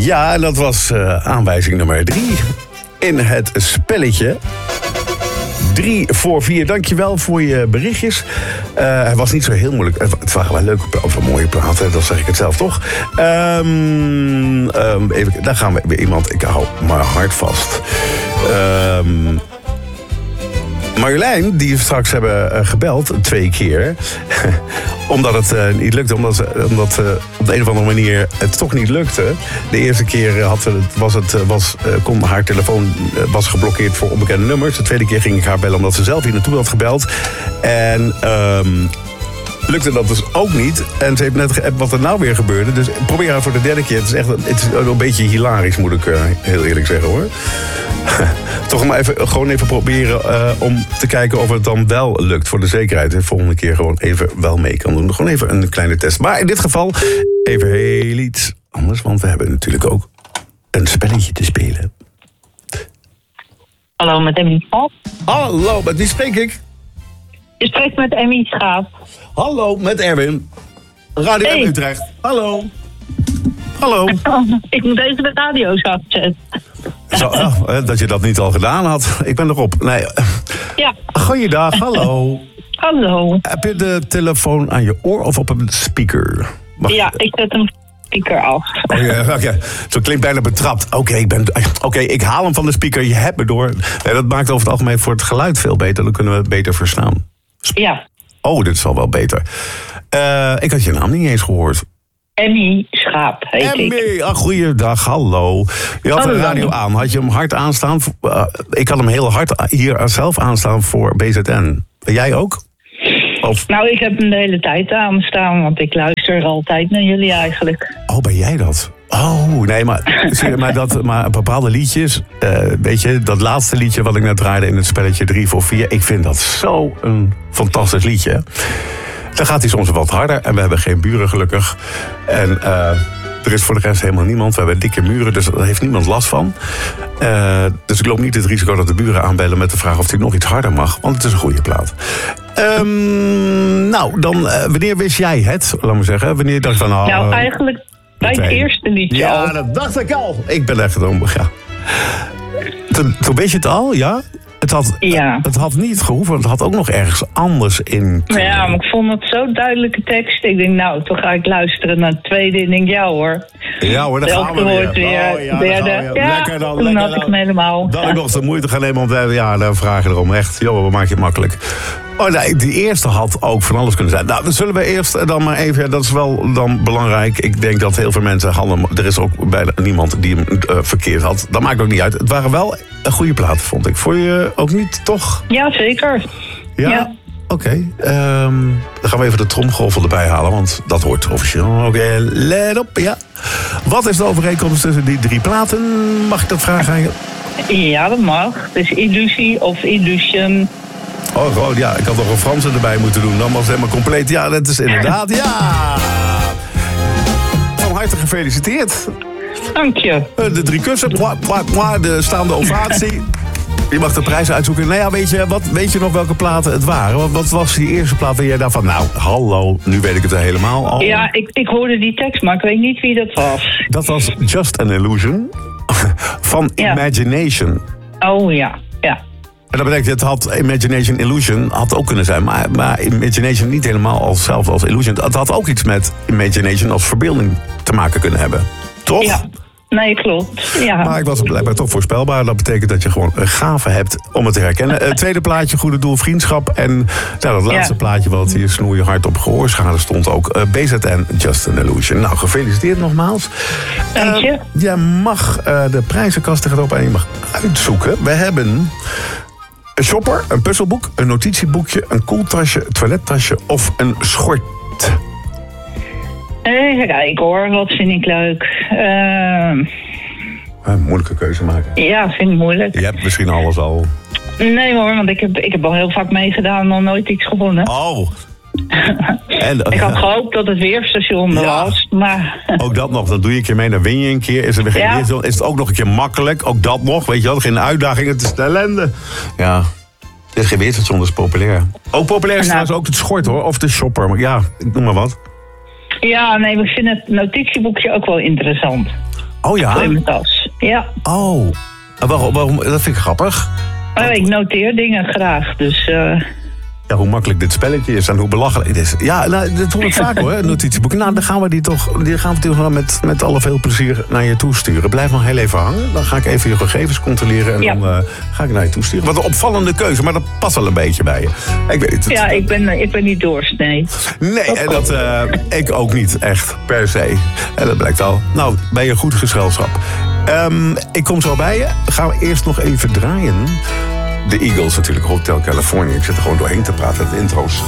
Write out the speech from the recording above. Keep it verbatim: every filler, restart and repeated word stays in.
Ja, en dat was uh, aanwijzing nummer drie in het spelletje. Drie voor vier. Dankjewel voor je berichtjes. Uh, het was niet zo heel moeilijk. Het waren wel leuke of mooie platen, dat zeg ik het zelf toch. Um, um, even, daar gaan we weer iemand. Ik hou mijn hart vast. Um, Marjolein, die straks hebben uh, gebeld, twee keer. Omdat het uh, niet lukte, omdat, ze, omdat uh, op de een of andere manier het toch niet lukte. De eerste keer had het, was het, was, uh, kon haar telefoon uh, was geblokkeerd voor onbekende nummers. De tweede keer ging ik haar bellen omdat ze zelf hier naartoe had gebeld. En um, lukte dat dus ook niet. En ze heeft net geappt wat er nou weer gebeurde. Dus probeer haar voor de derde keer. Het is echt het is een beetje hilarisch, moet ik uh, heel eerlijk zeggen hoor. Toch maar even, gewoon even proberen uh, om te kijken of het dan wel lukt. Voor de zekerheid. De volgende keer gewoon even wel mee kan doen. Gewoon even een kleine test. Maar in dit geval even heel iets anders. Want we hebben natuurlijk ook een spelletje te spelen. Hallo, met Emmy Schaap. Hallo, met wie spreek ik? Je spreekt met Emmy Schaap. Hallo, met Erwin. Radio hey. Utrecht. Hallo. Hallo. Ik moet even de radio's afzetten. Zo, oh, dat je dat niet al gedaan had. Ik ben erop. Nee. Ja. Goeiedag, hallo. Hallo. Heb je de telefoon aan je oor of op een speaker? Mag ja, je... ik zet hem speaker af. Oh, ja, oké. Okay. Zo klinkt bijna betrapt. Oké, okay, ik ben. Oké, okay, ik haal hem van de speaker. Je hebt me door. Nee, dat maakt over het algemeen voor het geluid veel beter. Dan kunnen we het beter verstaan. Sp- ja. Oh, dit is al wel beter. Uh, ik had je naam niet eens gehoord. Emmy Schaap heet Emmy, ik. Emmy, ah, goeiedag, hallo. Je had de radio aan. Had je hem hard aanstaan? Uh, ik had hem heel hard hier zelf aanstaan voor B Z N. Jij ook? Of... Nou, ik heb hem de hele tijd aanstaan, want ik luister altijd naar jullie eigenlijk. Oh, ben jij dat? Oh, nee, maar, maar, dat, maar bepaalde liedjes, uh, weet je, dat laatste liedje wat ik net draaide in het spelletje drie voor vier, ik vind dat zo een fantastisch liedje. Dan gaat hij soms wat harder en we hebben geen buren gelukkig. En uh, er is voor de rest helemaal niemand. We hebben dikke muren, dus daar heeft niemand last van. Uh, dus ik loop niet het risico dat de buren aanbellen met de vraag of hij nog iets harder mag. Want het is een goede plaat. Um, nou, dan, uh, wanneer wist jij het, laat maar zeggen? Wanneer dacht je van... Oh, nou, eigenlijk bij het eerste liedje ja, al. Ja, dat dacht ik al. Ik ben echt om, ja. Toen, toen wist je het al, ja? Het had, ja. het had niet gehoeven, het had ook nog ergens anders in. Ja, maar ik vond het zo duidelijke tekst. Ik denk, nou, toch ga ik luisteren naar het tweede. Ik denk, ja hoor. Ja hoor, dat gaan we weer. weer. Oh, ja, derde. ja, ja, lekker dan. Toen lekker had dan. ik hem helemaal. Dat ik nog de moeite gaan nemen om te ja, dan vraag je erom. Echt, joh, we maken je makkelijk. Oh nee, die eerste had ook van alles kunnen zijn. Nou, dan zullen we eerst dan maar even... Dat is wel dan belangrijk. Ik denk dat heel veel mensen hadden... Er is ook bijna niemand die hem uh, verkeerd had. Dat maakt ook niet uit. Het waren wel een goede platen, vond ik. Vond je ook niet, toch? Ja, zeker. Ja? ja. Oké. Okay. Um, dan gaan we even de tromgolven erbij halen, want dat hoort officieel. Oké, okay, let op, ja. Wat is de overeenkomst tussen die drie platen? Mag ik dat vragen aan je? Ja, dat mag. Dus illusie of illusion... Oh, God, ja, ik had nog een Franse erbij moeten doen. Dan was het helemaal compleet. Ja, dat is inderdaad, ja! Van harte gefeliciteerd. Dank je. De drie kussen, de staande ovatie. Je mag de prijs uitzoeken. Nou ja, weet je, wat, weet je nog welke platen het waren? Wat, wat was die eerste plaat waar jij dacht van... Nou, hallo, nu weet ik het helemaal al. Ja, ik, ik hoorde die tekst, maar ik weet niet wie dat was. Dat was Just an Illusion van ja. Imagination. Oh ja, ja. En dat betekent, het had Imagination Illusion had ook kunnen zijn. Maar, maar Imagination niet helemaal als hetzelfde als Illusion. Het had ook iets met Imagination als verbeelding te maken kunnen hebben. Toch? Ja, nee, klopt. Ja. Maar ik was blijkbaar toch voorspelbaar. Dat betekent dat je gewoon een gave hebt om het te herkennen. Het tweede plaatje, Goede Doel, Vriendschap. En nou, dat laatste ja. plaatje wat hier snoeien hard op gehoorschade stond ook. Uh, B Z N, Just an Illusion. Nou, gefeliciteerd nogmaals. Dank je. Uh, je mag uh, de prijzenkast erop en je mag uitzoeken. We hebben... Een shopper, een puzzelboek, een notitieboekje, een koeltasje, een toilettasje of een schort. Even kijken hoor, wat vind ik leuk. Uh... Een moeilijke keuze maken. Ja, vind ik moeilijk. Je hebt misschien alles al. Nee hoor, want ik heb, ik heb al heel vaak meegedaan en nog nooit iets gewonnen. Oh. En, ik had gehoopt dat het weerstation er ja. was, maar... Ook dat nog, dan doe je een keer mee, dan win je een keer. Is er weer geen ja. weerstation, is het ook nog een keer makkelijk. Ook dat nog, weet je wel, geen uitdaging, het is de ellende. Ja, dit is geen weerstation, dat is populair. Ook populair is nou. trouwens ook het schort hoor, of de shopper. Maar ja, ik noem maar wat. Ja, nee, we vinden het notitieboekje ook wel interessant. Oh ja? In mijn tas. Ja. Oh, en waarom, waarom? Dat vind ik grappig. Maar ik noteer dingen graag, dus... Uh... Ja, hoe makkelijk dit spelletje is en hoe belachelijk het is. Ja, nou, dat hoor ik vaak hoor, notitieboeken. Nou, dan gaan we die toch, die gaan we toch met, met alle veel plezier naar je toesturen. Blijf nog heel even hangen. Dan ga ik even je gegevens controleren en ja. dan uh, ga ik naar je toesturen. Wat een opvallende keuze, maar dat past wel een beetje bij je. Ik weet het. Ja, ik ben, ik ben niet doorsnee. Nee, en dat uh, ik ook niet echt, per se. En dat blijkt al. Nou, ben je een goed gezelschap. Um, ik kom zo bij je. Gaan we eerst nog even draaien. De Eagles natuurlijk, Hotel California. Ik zit er gewoon doorheen te praten. Het intro's.